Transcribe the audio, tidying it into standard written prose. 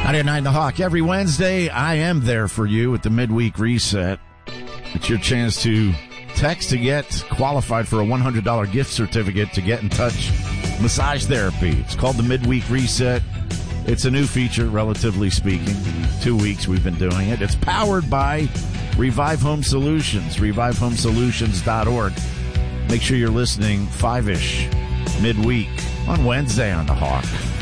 99 The Hawk. Every Wednesday, I am there for you with the midweek reset. It's your chance to text to get qualified for a $100 gift certificate to Get in Touch Massage Therapy. It's called the midweek reset. It's a new feature, relatively speaking. 2 weeks we've been doing it. It's powered by Revive Home Solutions, revivehomesolutions.org. Make sure you're listening 5-ish midweek on Wednesday on The Hawk.